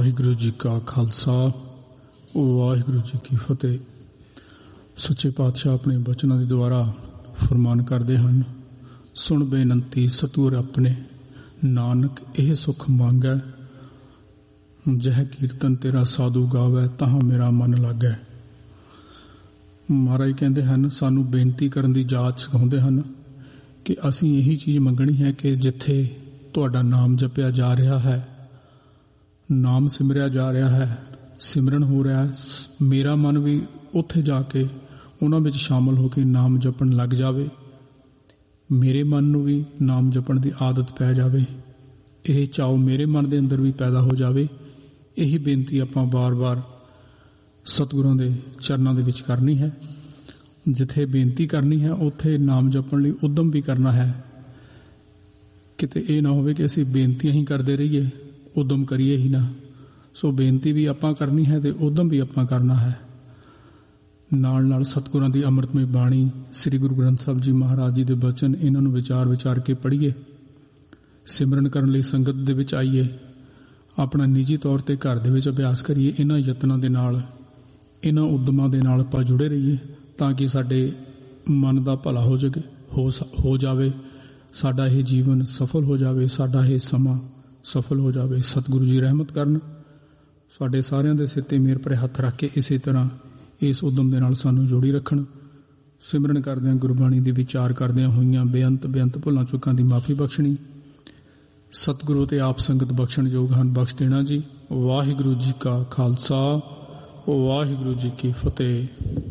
ਵਾਹਿਗੁਰੂ ਜੀ ਕਾ ਖਾਲਸਾ ਵਾਹਿਗੁਰੂ ਜੀ ਕੀ ਫਤਿਹ। ਸੱਚੇ ਪਾਤਸ਼ਾਹ ਆਪਣੇ ਬਚਨਾਂ ਦੇ ਦੁਆਰਾ ਫਰਮਾਨ ਕਰਦੇ ਹਨ, ਸੁਣ ਬੇਨੰਤੀ ਸਤਿਗੁਰ ਆਪਣੇ, ਨਾਨਕ ਇਹ ਸੁਖ ਮੰਗੈ, ਜਹ ਕੀਰਤਨ ਤੇਰਾ ਸਾਧੂ ਗਾਵੈ, ਤਾਹ ਮੇਰਾ ਮਨ ਲੱਗੈ। ਮਹਾਰਾਜ ਕਹਿੰਦੇ ਹਨ, ਸਾਨੂੰ ਬੇਨਤੀ ਕਰਨ ਦੀ ਜਾਚ ਸਿਖਾਉਂਦੇ ਹਨ ਕਿ ਅਸੀਂ ਇਹੀ ਚੀਜ਼ ਮੰਗਣੀ ਹੈ ਕਿ ਜਿੱਥੇ ਤੁਹਾਡਾ ਨਾਮ ਜਪਿਆ ਜਾ ਰਿਹਾ ਹੈ, ਨਾਮ ਸਿਮਰਿਆ ਜਾ ਰਿਹਾ ਹੈ, ਸਿਮਰਨ ਹੋ ਰਿਹਾ, ਮੇਰਾ ਮਨ ਵੀ ਉੱਥੇ ਜਾ ਕੇ ਉਹਨਾਂ ਵਿੱਚ ਸ਼ਾਮਲ ਹੋ ਕੇ ਨਾਮ ਜਪਣ ਲੱਗ ਜਾਵੇ, ਮੇਰੇ ਮਨ ਨੂੰ ਵੀ ਨਾਮ ਜਪਣ ਦੀ ਆਦਤ ਪੈ ਜਾਵੇ, ਇਹ ਚਾਓ ਮੇਰੇ ਮਨ ਦੇ ਅੰਦਰ ਵੀ ਪੈਦਾ ਹੋ ਜਾਵੇ। ਇਹੀ ਬੇਨਤੀ ਆਪਾਂ ਵਾਰ-ਵਾਰ ਸਤਿਗੁਰਾਂ ਦੇ ਚਰਨਾਂ ਦੇ ਵਿੱਚ ਕਰਨੀ ਹੈ। ਜਿੱਥੇ ਬੇਨਤੀ ਕਰਨੀ ਹੈ ਉੱਥੇ ਨਾਮ ਜਪਣ ਲਈ ਉਦਮ ਵੀ ਕਰਨਾ ਹੈ। ਕਿਤੇ ਇਹ ਨਾ ਹੋਵੇ ਕਿ ਅਸੀਂ ਬੇਨਤੀਆਂ ਹੀ ਕਰਦੇ ਰਹੀਏ, ਉਦਮ ਕਰੀਏ ਹੀ ਨਾ। ਸੋ ਬੇਨਤੀ ਵੀ ਆਪਾਂ ਕਰਨੀ ਹੈ ਤੇ ਉਦਮ ਵੀ ਆਪਾਂ ਕਰਨਾ ਹੈ। ਨਾਲ ਨਾਲ ਸਤਿਗੁਰਾਂ ਦੀ ਅੰਮ੍ਰਿਤਮਈ ਬਾਣੀ, ਸ੍ਰੀ ਗੁਰੂ ਗ੍ਰੰਥ ਸਾਹਿਬ ਜੀ ਮਹਾਰਾਜ ਜੀ ਦੇ ਬਚਨ, ਇਹਨਾਂ ਨੂੰ ਵਿਚਾਰ ਕੇ ਪੜ੍ਹੀਏ, ਸਿਮਰਨ ਕਰਨ ਲਈ ਸੰਗਤ ਦੇ ਵਿੱਚ ਆਈਏ, ਆਪਣਾ ਨਿੱਜੀ ਤੌਰ ਤੇ ਘਰ ਦੇ ਵਿੱਚ ਅਭਿਆਸ ਕਰੀਏ। ਇਹਨਾਂ ਯਤਨਾਂ ਦੇ ਨਾਲ, ਇਹਨਾਂ ਉਦਮਾਂ ਦੇ ਨਾਲ ਆਪਾਂ ਜੁੜੇ ਰਹੀਏ ਤਾਂ ਕਿ ਸਾਡੇ ਮਨ ਦਾ ਭਲਾ ਹੋ ਜਾਵੇ, ਸਾਡਾ ਇਹ ਜੀਵਨ ਸਫਲ ਹੋ ਜਾਵੇ, ਸਾਡਾ ਇਹ ਸਮਾਂ ਸਫਲ ਹੋ ਜਾਵੇ। ਸਤਿਗੁਰੂ ਜੀ ਰਹਿਮਤ ਕਰਨ, ਸਾਡੇ ਸਾਰਿਆਂ ਦੇ ਸਿਰ ਤੇ ਮਿਹਰ ਭਰੇ ਹੱਥ ਰੱਖ ਕੇ ਇਸੇ ਤਰ੍ਹਾਂ ਇਸ ਉਦਮ ਦੇ ਨਾਲ ਸਾਨੂੰ ਜੋੜੀ ਰੱਖਣ। ਸਿਮਰਨ ਕਰਦਿਆਂ, ਗੁਰਬਾਣੀ ਦੇ ਵਿਚਾਰ ਕਰਦਿਆਂ ਹੋਈਆਂ ਬੇਅੰਤ ਭੁੱਲਾਂ ਚੁੱਕਾਂ ਦੀ ਮਾਫੀ ਬਖਸ਼ਣੀ। ਸਤਿਗੁਰੂ ਤੇ ਆਪ ਸੰਗਤ ਬਖਸ਼ਣ ਯੋਗ ਹਨ, ਬਖਸ਼ ਦੇਣਾ ਜੀ। ਵਾਹਿਗੁਰੂ ਜੀ ਕਾ ਖਾਲਸਾ ਵਾਹਿਗੁਰੂ ਜੀ ਕੀ ਫਤਿਹ।